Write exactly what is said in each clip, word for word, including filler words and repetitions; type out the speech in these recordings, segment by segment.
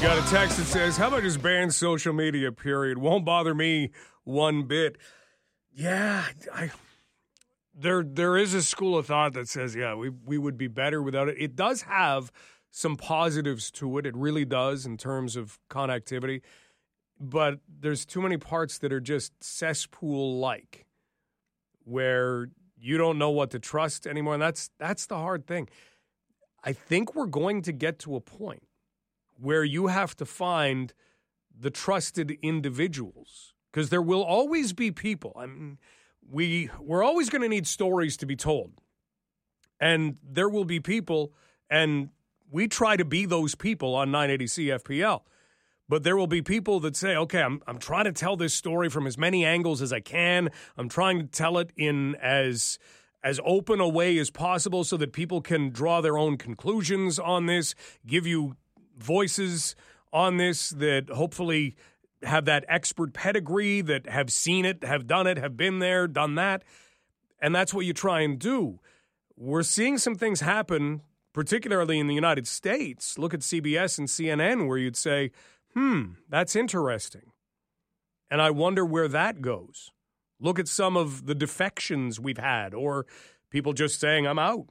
Got a text that says, how about just ban social media, period? Won't bother me one bit. Yeah, I, there there is a school of thought that says, yeah, we, we would be better without it. It does have some positives to it. It really does in terms of connectivity. But there's too many parts that are just cesspool-like where you don't know what to trust anymore. And that's that's the hard thing. I think we're going to get to a point where you have to find the trusted individuals, because there will always be people. I mean, we, we're always going to need stories to be told. And there will be people, and we try to be those people on nine eighty C F P L. But there will be people that say, okay, I'm I'm trying to tell this story from as many angles as I can. I'm trying to tell it in as as open a way as possible so that people can draw their own conclusions on this, give you voices on this that hopefully have that expert pedigree, that have seen it, have done it, have been there, done that. And that's what you try and do. We're seeing some things happen, particularly in the United States. Look at C B S and C N N, where you'd say, hmm, that's interesting. And I wonder where that goes. Look at some of the defections we've had, or people just saying, I'm out.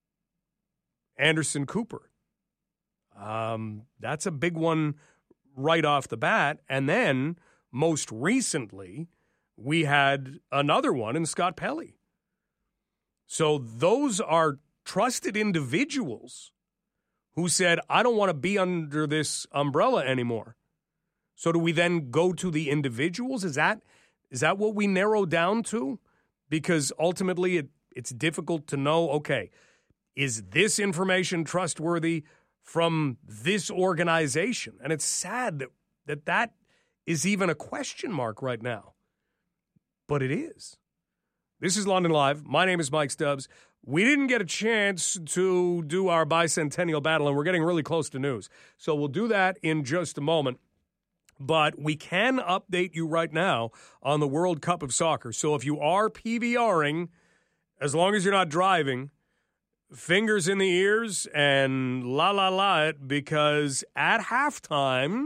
Anderson Cooper. Um, that's a big one right off the bat. And then, most recently, we had another one in Scott Pelley. So those are trusted individuals who said, I don't want to be under this umbrella anymore. So do we then go to the individuals? Is that is that what we narrow down to? Because ultimately it, it's difficult to know, okay, is this information trustworthy from this organization? And it's sad that that, that is even a question mark right now. But it is. This is London Live. My name is Mike Stubbs. We didn't get a chance to do our bicentennial battle, and we're getting really close to news. So we'll do that in just a moment. But we can update you right now on the World Cup of Soccer. So if you are PVRing, as long as you're not driving, fingers in the ears and la la la it, because at halftime,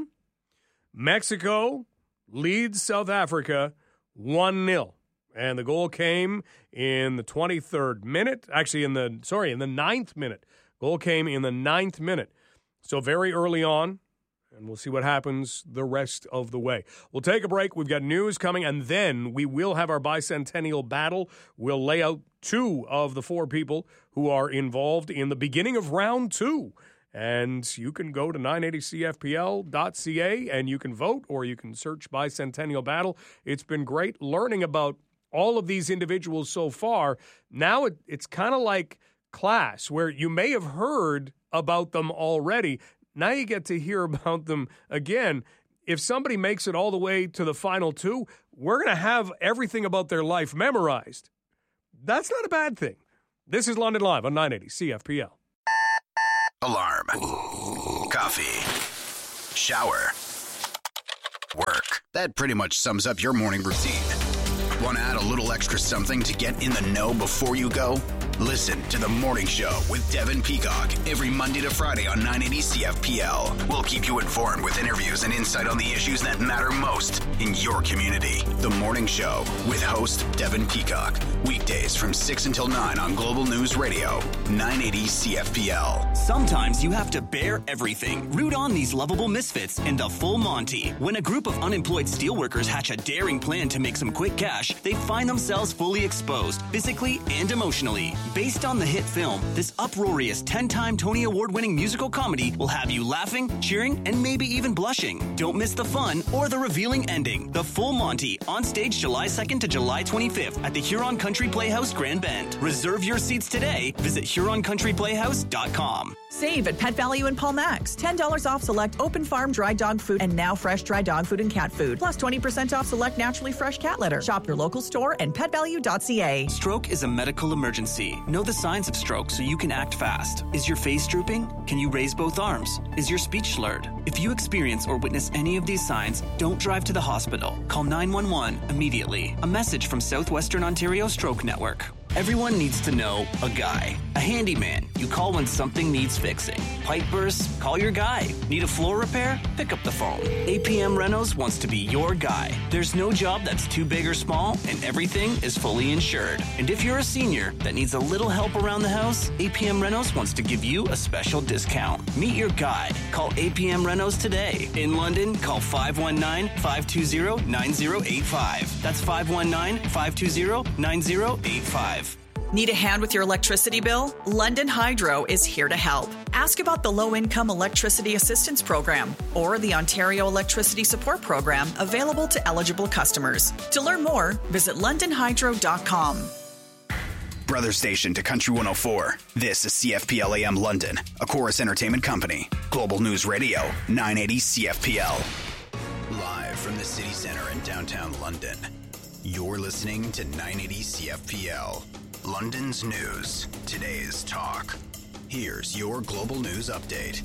Mexico leads South Africa one nil. And the goal came in the twenty-third minute. Actually, in the, sorry, in the ninth minute. Goal came in the ninth minute. So very early on, and we'll see what happens the rest of the way. We'll take a break. We've got news coming, and then we will have our bicentennial battle. We'll lay out two of the four people who are involved in the beginning of round two. And you can go to nine eighty C F P L dot C A and you can vote, or you can search Bicentennial Battle. It's been great learning about all of these individuals so far. Now it, it's kind of like class, where you may have heard about them already. Now you get to hear about them again. If somebody makes it all the way to the final two, we're going to have everything about their life memorized. That's not a bad thing. This is London Live on nine eighty C F P L. Alarm. Coffee. Shower. Work. That pretty much sums up your morning routine. Want to add a little extra something to get in the know before you go? Listen to The Morning Show with Devin Peacock every Monday to Friday on nine eighty C F P L. We'll keep you informed with interviews and insight on the issues that matter most in your community. The Morning Show with host Devin Peacock. Weekdays from six until nine on Global News Radio, nine eighty C F P L. Sometimes you have to bear everything. Root on these lovable misfits in the Full Monty. When a group of unemployed steelworkers hatch a daring plan to make some quick cash, they find themselves fully exposed, physically and emotionally. Based on the hit film, this uproarious ten-time Tony Award-winning musical comedy will have you laughing, cheering, and maybe even blushing. Don't miss the fun or the revealing ending. The Full Monty, on stage July second to July twenty-fifth at the Huron Country Playhouse, Grand Bend. Reserve your seats today. Visit Huron Country Playhouse dot com. Save at Pet Value in Paul Max. ten dollars off select open farm dry dog food and now fresh dry dog food and cat food. Plus twenty percent off select naturally fresh cat litter. Shop your local store and pet value dot c a. Stroke is a medical emergency. Know the signs of stroke so you can act fast. Is your face drooping? Can you raise both arms? Is your speech slurred? If you experience or witness any of these signs, don't drive to the hospital. Call nine one one immediately. A message from Southwestern Ontario Stroke Network. Everyone needs to know a guy. A handyman. You call when something needs fixing. Pipe bursts? Call your guy. Need a floor repair? Pick up the phone. A P M Renos wants to be your guy. There's no job that's too big or small, and everything is fully insured. And if you're a senior that needs a little help around the house, A P M Renos wants to give you a special discount. Meet your guy. Call A P M Renos today. In London, call five one nine, five two zero, nine zero eight five. That's five one nine, five two zero, nine zero eight five. Need a hand with your electricity bill? London Hydro is here to help. Ask about the Low-Income Electricity Assistance Program or the Ontario Electricity Support Program available to eligible customers. To learn more, visit london hydro dot com. Brother station to Country one oh four. This is C F P L A M London, a Chorus Entertainment Company. Global News Radio, nine eighty C F P L. Live from the city center in downtown London. You're listening to nine eighty C F P L. London's news, today's talk. Here's your global news update.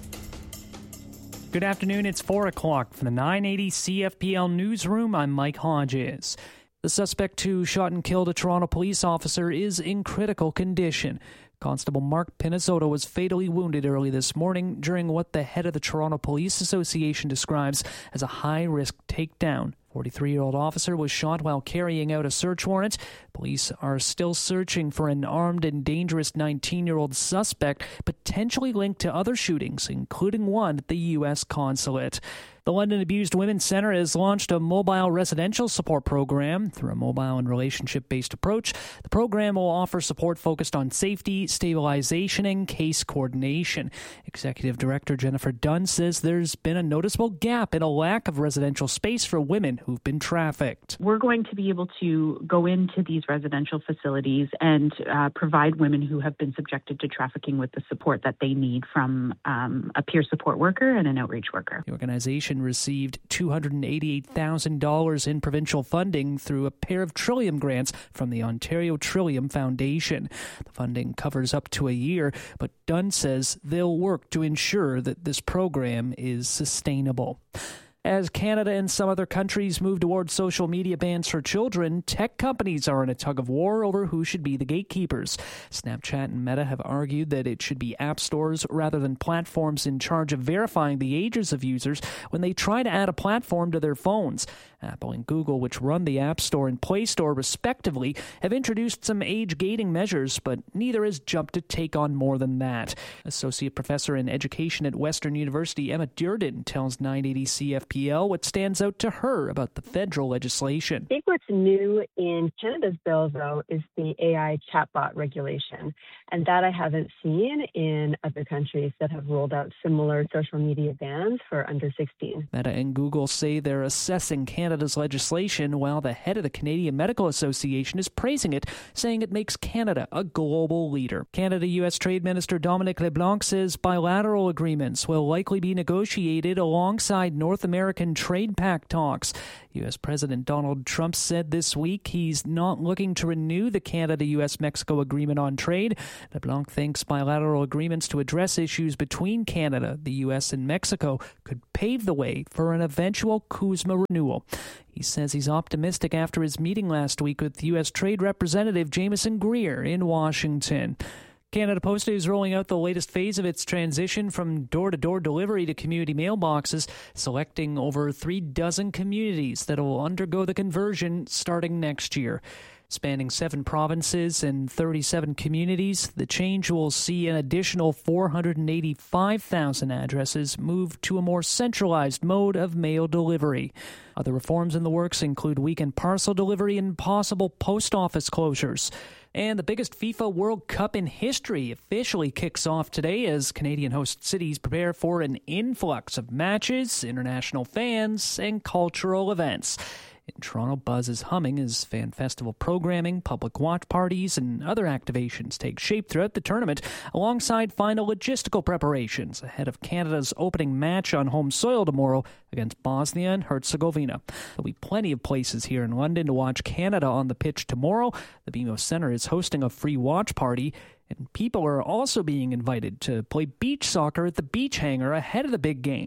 Good afternoon, it's four o'clock from the nine eighty C F P L newsroom. I'm Mike Hodges. The suspect who shot and killed a Toronto police officer is in critical condition. Constable Mark Pinizzotto was fatally wounded early this morning during what the head of the Toronto Police Association describes as a high-risk takedown. forty-three-year-old officer was shot while carrying out a search warrant. Police are still searching for an armed and dangerous nineteen-year-old suspect potentially linked to other shootings, including one at the U S consulate. The London Abused Women's Centre has launched a mobile residential support program. Through a mobile and relationship-based approach, the program will offer support focused on safety, stabilization, and case coordination. Executive Director Jennifer Dunn says there's been a noticeable gap in a lack of residential space for women who've been trafficked. We're going to be able to go into these residential facilities and uh, provide women who have been subjected to trafficking with the support that they need from um, a peer support worker and an outreach worker. The organization received two hundred eighty-eight thousand dollars in provincial funding through a pair of Trillium grants from the Ontario Trillium Foundation. The funding covers up to a year, but Dunn says they'll work to ensure that this program is sustainable. As Canada and some other countries move towards social media bans for children, tech companies are in a tug-of-war over who should be the gatekeepers. Snapchat and Meta have argued that it should be app stores rather than platforms in charge of verifying the ages of users when they try to add a platform to their phones. Apple and Google, which run the App Store and Play Store respectively, have introduced some age-gating measures, but neither has jumped to take on more than that. Associate Professor in Education at Western University, Emma Durden, tells nine eighty C F P L what stands out to her about the federal legislation. I think what's new in Canada's bill, though, is the A I chatbot regulation, and that I haven't seen in other countries that have rolled out similar social media bans for under sixteen. Meta and Google say they're assessing Canada's legislation, while the head of the Canadian Medical Association is praising it, saying it makes Canada a global leader. Canada-U S Trade Minister Dominic LeBlanc says bilateral agreements will likely be negotiated alongside North American trade pact talks. U S President Donald Trump said this week he's not looking to renew the Canada-U S Mexico agreement on trade. LeBlanc thinks bilateral agreements to address issues between Canada, the U S, and Mexico could pave the way for an eventual CUSMA renewal. He says he's optimistic after his meeting last week with U S Trade Representative Jameson Greer in Washington. Canada Post is rolling out the latest phase of its transition from door-to-door delivery to community mailboxes, selecting over three dozen communities that will undergo the conversion starting next year. Spanning seven provinces and thirty-seven communities, the change will see an additional four hundred eighty-five thousand addresses move to a more centralized mode of mail delivery. Other reforms in the works include weekend parcel delivery and possible post office closures. And the biggest FIFA World Cup in history officially kicks off today as Canadian host cities prepare for an influx of matches, international fans, and cultural events. In Toronto, buzz is humming as fan festival programming, public watch parties, and other activations take shape throughout the tournament, alongside final logistical preparations ahead of Canada's opening match on home soil tomorrow against Bosnia and Herzegovina. There'll be plenty of places here in London to watch Canada on the pitch tomorrow. The B M O Centre is hosting a free watch party, and people are also being invited to play beach soccer at the beach hangar ahead of the big game.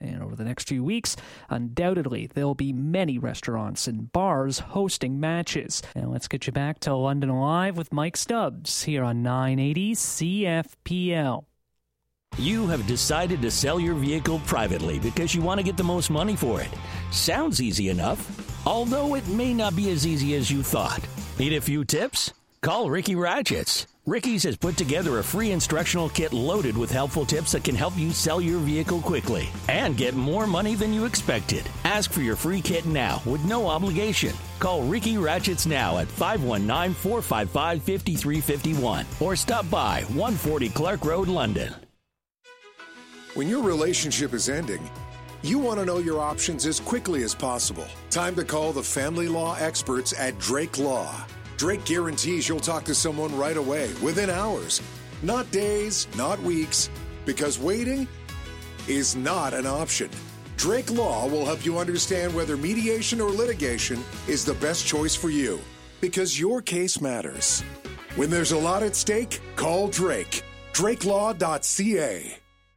And over the next few weeks, undoubtedly, there'll be many restaurants and bars hosting matches. Now let's get you back to London Live with Mike Stubbs here on nine eighty C F P L. You have decided to sell your vehicle privately because you want to get the most money for it. Sounds easy enough, although it may not be as easy as you thought. Need a few tips? Call Ricky Ratchets. Ricky's has put together a free instructional kit loaded with helpful tips that can help you sell your vehicle quickly and get more money than you expected. Ask for your free kit now with no obligation. Call Ricky Ratchets now at five one nine, four five five, five three five one or stop by one forty Clark Road, London. When your relationship is ending, you want to know your options as quickly as possible. Time to call the family law experts at Drake Law. Drake guarantees you'll talk to someone right away, within hours. Not days, not weeks, because waiting is not an option. Drake Law will help you understand whether mediation or litigation is the best choice for you, because your case matters. When there's a lot at stake, call Drake. drake law dot c a.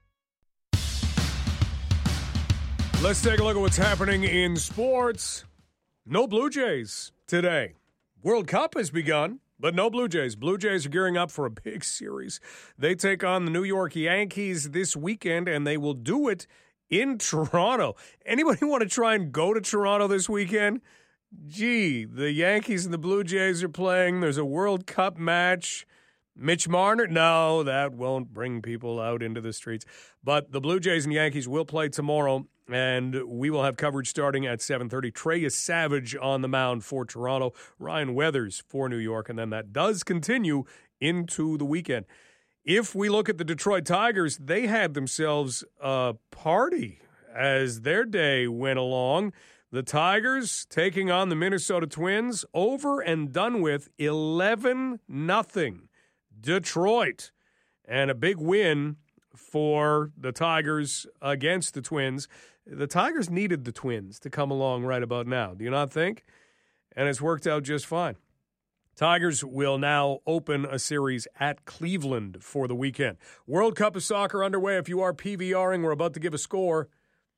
Let's take a look at what's happening in sports. No Blue Jays today. World Cup has begun, but no Blue Jays. Blue Jays are gearing up for a big series. They take on the New York Yankees this weekend, and they will do it in Toronto. Anybody want to try and go to Toronto this weekend? Gee, the Yankees and the Blue Jays are playing. There's a World Cup match. Mitch Marner? No, that won't bring people out into the streets. But the Blue Jays and Yankees will play tomorrow, and we will have coverage starting at seven thirty. Trey Savage on the mound for Toronto, Ryan Weathers for New York, and then that does continue into the weekend. If we look at the Detroit Tigers, they had themselves a party as their day went along. The Tigers taking on the Minnesota Twins, over and done with, eleven nothing. Detroit, and a big win for the Tigers against the Twins. The Tigers needed the Twins to come along right about now. Do you not think? And it's worked out just fine. Tigers will now open a series at Cleveland for the weekend. World Cup of Soccer underway. If you are PVRing, we're about to give a score.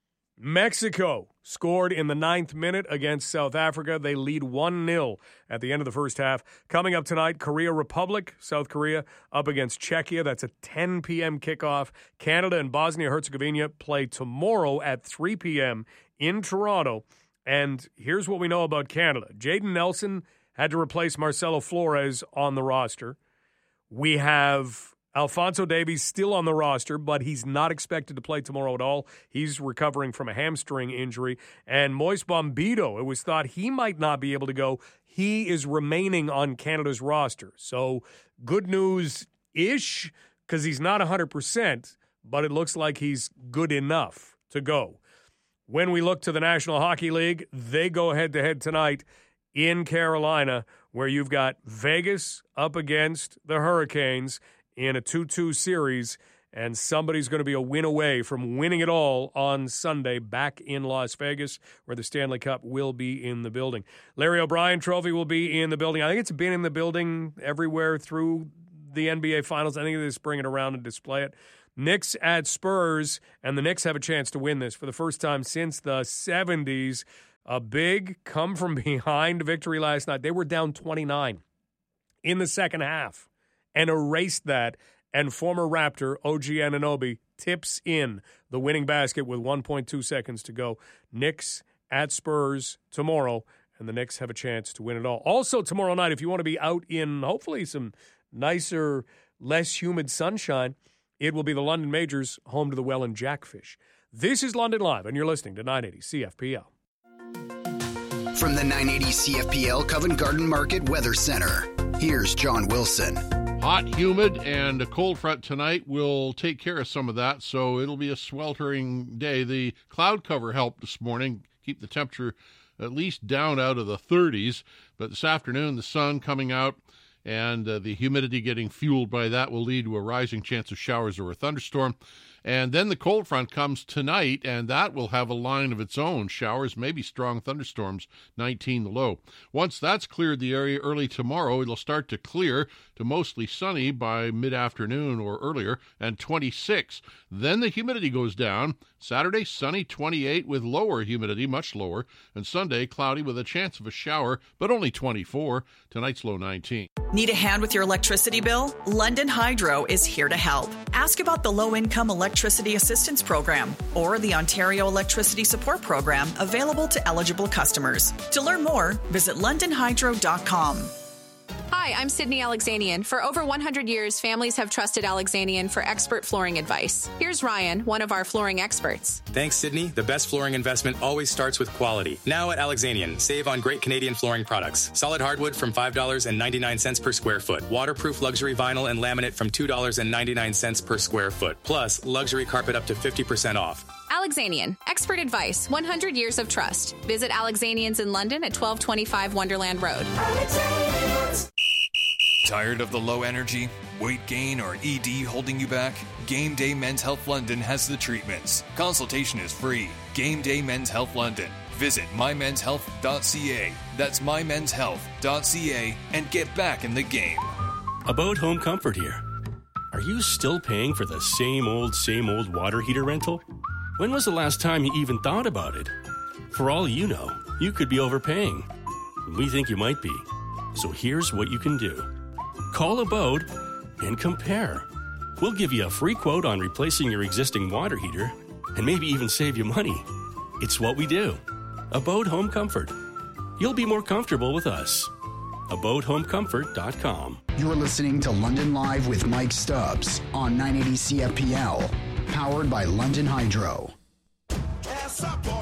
Mexico scored in the ninth minute against South Africa. They lead one nil at the end of the first half. Coming up tonight, Korea Republic, South Korea, up against Czechia. That's a ten p.m. kickoff. Canada and Bosnia-Herzegovina play tomorrow at three p.m. in Toronto. And here's what we know about Canada. Jayden Nelson had to replace Marcelo Flores on the roster. We have Alphonso Davies still on the roster, but he's not expected to play tomorrow at all. He's recovering from a hamstring injury. And Moise Bombito, it was thought he might not be able to go. He is remaining on Canada's roster. So good news-ish, because he's not one hundred percent, but it looks like he's good enough to go. When we look to the National Hockey League, they go head-to-head tonight in Carolina, where you've got Vegas up against the Hurricanes in a two two series, and somebody's going to be a win away from winning it all on Sunday back in Las Vegas, where the Stanley Cup will be in the building. Larry O'Brien Trophy will be in the building. I think it's been in the building everywhere through the N B A Finals. I think they just bring it around and display it. Knicks at Spurs, and the Knicks have a chance to win this for the first time since the seventies. A big come-from-behind victory last night. They were down twenty-nine in the second half and erased that, and former Raptor O G Anunoby tips in the winning basket with one point two seconds to go. Knicks at Spurs tomorrow, and the Knicks have a chance to win it all. Also tomorrow night, if you want to be out in hopefully some nicer, less humid sunshine, it will be the London Majors, home to the Welland Jackfish. This is London Live, and you're listening to nine eighty C F P L. From the nine eighty C F P L Covent Garden Market Weather Center, here's John Wilson. Hot, humid, and a cold front tonight will take care of some of that, so it'll be a sweltering day. The cloud cover helped this morning keep the temperature at least down out of the thirties, but this afternoon the sun coming out and uh, the humidity getting fueled by that will lead to a rising chance of showers or a thunderstorm. And then the cold front comes tonight, and that will have a line of its own. Showers, maybe strong thunderstorms, nineteen the low. Once that's cleared the area early tomorrow, it'll start to clear to mostly sunny by mid-afternoon or earlier, and twenty-six. Then the humidity goes down. Saturday, sunny, twenty-eight with lower humidity, much lower. And Sunday, cloudy with a chance of a shower, but only twenty-four. Tonight's low nineteen. Need a hand with your electricity bill? London Hydro is here to help. Ask about the Low-Income Electricity Assistance Program or the Ontario Electricity Support Program available to eligible customers. To learn more, visit london hydro dot com. Hi, I'm Sydney Alexanian. For over one hundred years, families have trusted Alexanian for expert flooring advice. Here's Ryan, one of our flooring experts. Thanks, Sydney. The best flooring investment always starts with quality. Now at Alexanian, save on great Canadian flooring products. Solid hardwood from five dollars and ninety-nine cents per square foot. Waterproof luxury vinyl and laminate from two dollars and ninety-nine cents per square foot. Plus, luxury carpet up to fifty percent off. Alexanian, expert advice, one hundred years of trust. Visit Alexanians in London at twelve twenty-five Wonderland Road. Tired of the low energy, weight gain, or E D holding you back? Game Day Men's Health London has the treatments. Consultation is free. Game Day Men's Health London. Visit my men's health dot c a. That's my men's health dot c a and get back in the game. About Home Comfort here. Are you still paying for the same old, same old water heater rental? When was the last time you even thought about it? For all you know, you could be overpaying. We think you might be. So here's what you can do. Call Abode and compare. We'll give you a free quote on replacing your existing water heater and maybe even save you money. It's what we do. Abode Home Comfort. You'll be more comfortable with us. abode home comfort dot com. You're listening to London Live with Mike Stubbs on nine eighty C F P L, powered by London Hydro. Ass up,